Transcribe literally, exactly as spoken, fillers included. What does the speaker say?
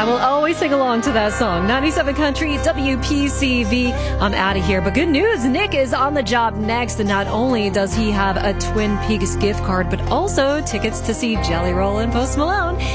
I will always sing along to that song. ninety-seven Country, W P C V. I'm out of here. But good news, Nick is on the job next. And not only does he have a Twin Peaks gift card, but also tickets to see Jelly Roll and Post Malone.